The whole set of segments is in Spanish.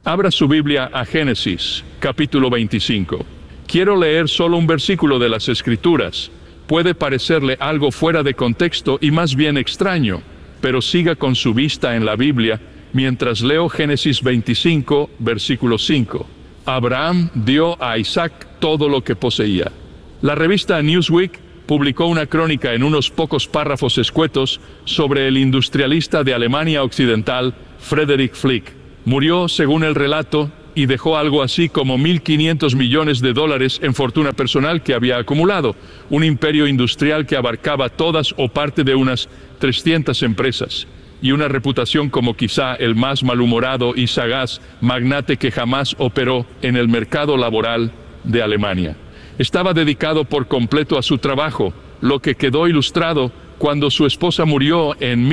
Abra su Biblia a Génesis, capítulo 25. Quiero leer solo un versículo de las Escrituras. Puede parecerle algo fuera de contexto y más bien extraño, pero siga con su vista en la Biblia mientras leo Génesis 25, versículo 5. Abraham dio a Isaac todo lo que poseía. La revista Newsweek publicó una crónica en unos pocos párrafos escuetos sobre el industrialista de Alemania Occidental, Friedrich Flick. Murió, según el relato, y dejó algo así como $1.500 millones en fortuna personal que había acumulado, un imperio industrial que abarcaba todas o parte de unas 300 empresas, y una reputación como quizá el más malhumorado y sagaz magnate que jamás operó en el mercado laboral de Alemania. Estaba dedicado por completo a su trabajo, lo que quedó ilustrado cuando su esposa murió en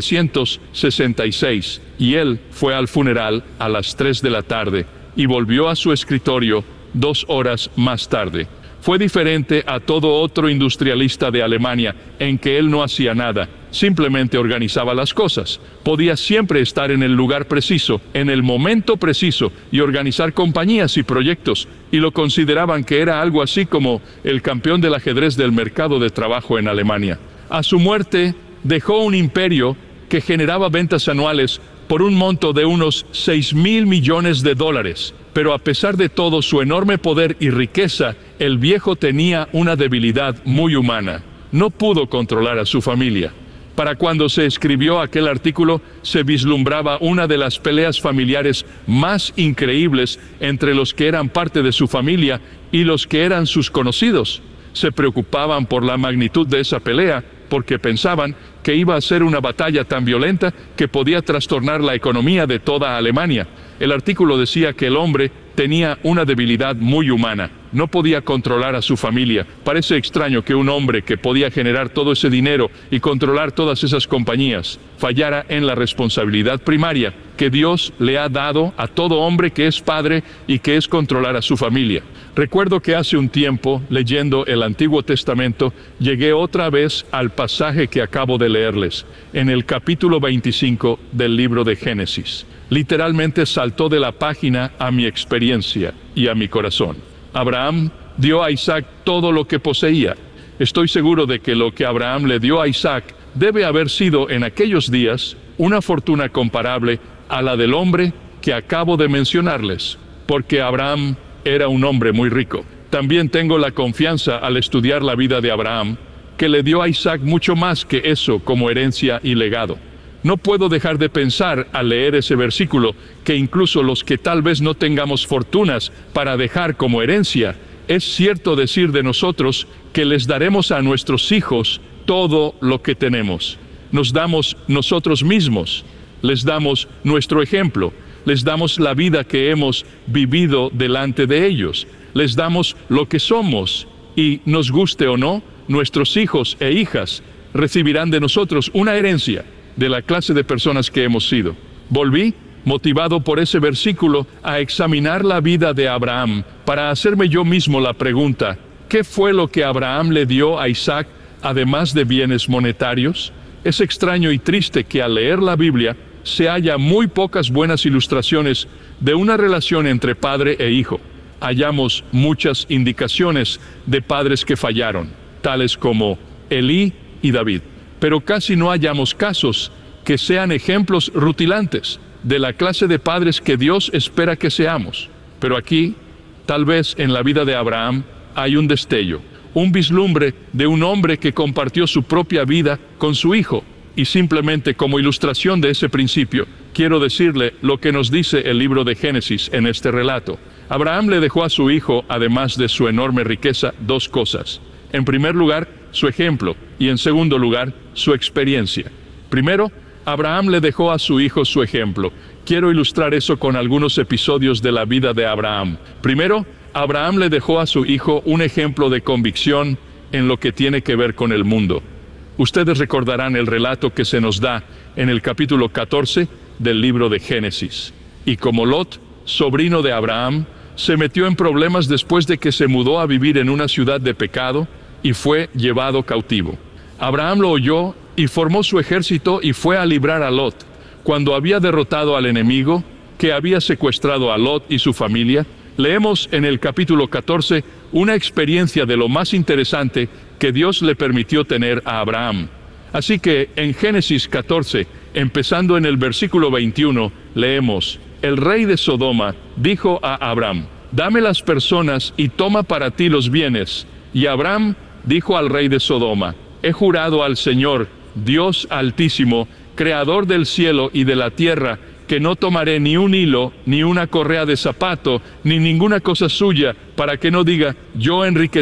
1966, y él fue al funeral a las 3 de la tarde y volvió a su escritorio 2 horas más tarde. Fue diferente a todo otro industrialista de Alemania, en que él no hacía nada, simplemente organizaba las cosas. Podía siempre estar en el lugar preciso, en el momento preciso, y organizar compañías y proyectos, y lo consideraban que era algo así como el campeón del ajedrez del mercado de trabajo en Alemania. A su muerte, dejó un imperio que generaba ventas anuales por un monto de unos $6.000 millones. Pero a pesar de todo su enorme poder y riqueza, el viejo tenía una debilidad muy humana. No pudo controlar a su familia. Para cuando se escribió aquel artículo, se vislumbraba una de las peleas familiares más increíbles entre los que eran parte de su familia y los que eran sus conocidos. Se preocupaban por la magnitud de esa pelea, porque pensaban que iba a ser una batalla tan violenta que podía trastornar la economía de toda Alemania. El artículo decía que el hombre tenía una debilidad muy humana. No podía controlar a su familia. Parece extraño que un hombre que podía generar todo ese dinero y controlar todas esas compañías fallara en la responsabilidad primaria que Dios le ha dado a todo hombre que es padre y que es controlar a su familia. Recuerdo que hace un tiempo, leyendo el Antiguo Testamento, llegué otra vez al pasaje que acabo de leerles, en el capítulo 25 del libro de Génesis. Literalmente saltó de la página a mi experiencia y a mi corazón. Abraham dio a Isaac todo lo que poseía. Estoy seguro de que lo que Abraham le dio a Isaac debe haber sido en aquellos días una fortuna comparable a la del hombre que acabo de mencionarles, porque Abraham era un hombre muy rico. También tengo la confianza al estudiar la vida de Abraham, que le dio a Isaac mucho más que eso como herencia y legado. No puedo dejar de pensar al leer ese versículo que incluso los que tal vez no tengamos fortunas para dejar como herencia, es cierto decir de nosotros que les daremos a nuestros hijos todo lo que tenemos. Nos damos nosotros mismos, les damos nuestro ejemplo, les damos la vida que hemos vivido delante de ellos, les damos lo que somos y, nos guste o no, nuestros hijos e hijas recibirán de nosotros una herencia de la clase de personas que hemos sido. Volví, motivado por ese versículo, a examinar la vida de Abraham para hacerme yo mismo la pregunta: ¿qué fue lo que Abraham le dio a Isaac además de bienes monetarios? Es extraño y triste que al leer la Biblia se haya muy pocas buenas ilustraciones de una relación entre padre e hijo. Hallamos muchas indicaciones de padres que fallaron, tales como Elí y David. Pero casi no hallamos casos que sean ejemplos rutilantes de la clase de padres que Dios espera que seamos. Pero aquí, tal vez en la vida de Abraham, hay un destello, un vislumbre de un hombre que compartió su propia vida con su hijo. Y simplemente como ilustración de ese principio, quiero decirle lo que nos dice el libro de Génesis en este relato. Abraham le dejó a su hijo, además de su enorme riqueza, 2 cosas. En primer lugar, su ejemplo, y en segundo lugar, su experiencia. Primero, Abraham le dejó a su hijo su ejemplo. Quiero ilustrar eso con algunos episodios de la vida de Abraham. Primero, Abraham le dejó a su hijo un ejemplo de convicción en lo que tiene que ver con el mundo. Ustedes recordarán el relato que se nos da en el capítulo 14 del libro de Génesis. Y como Lot, sobrino de Abraham, se metió en problemas después de que se mudó a vivir en una ciudad de pecado y fue llevado cautivo. Abraham lo oyó y formó su ejército y fue a librar a Lot. Cuando había derrotado al enemigo, que había secuestrado a Lot y su familia, leemos en el capítulo 14 una experiencia de lo más interesante que Dios le permitió tener a Abraham. Así que en Génesis 14, empezando en el versículo 21, leemos: el rey de Sodoma dijo a Abraham: dame las personas y toma para ti los bienes. Y Abraham dijo al rey de Sodoma: he jurado al Señor, Dios Altísimo, Creador del cielo y de la tierra, que no tomaré ni un hilo, ni una correa de zapato, ni ninguna cosa suya, para que no diga: yo enriquecí